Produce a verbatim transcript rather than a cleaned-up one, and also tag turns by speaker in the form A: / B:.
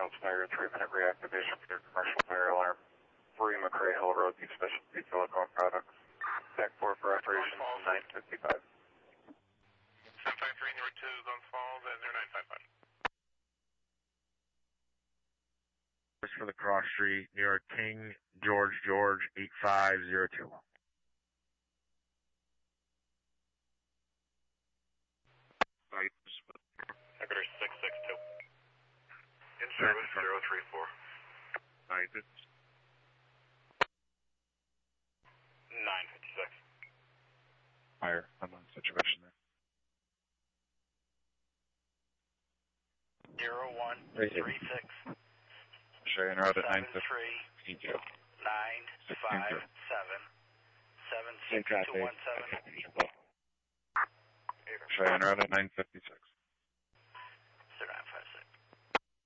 A: Reynolds Fire, three-minute reactivation for your commercial fire alarm. three McRae Hill Road, the Specialty Silicone Products. Tech four for operations, nine fifty-five.
B: seven five three, number two, Glens Falls, at zero nine five five.
C: For the cross street, New York King, George George, eight five zero two.
B: Secretary six six two.
D: In service, zero three four.
C: nine
B: fifty-six.
C: Fire, I'm on situation there.
E: Zero one three six.
C: Cheyenne route at nine
E: seven three
C: fifty.
E: nine five seven seven six two one seven.
C: Cheyenne route at nine fifty-six.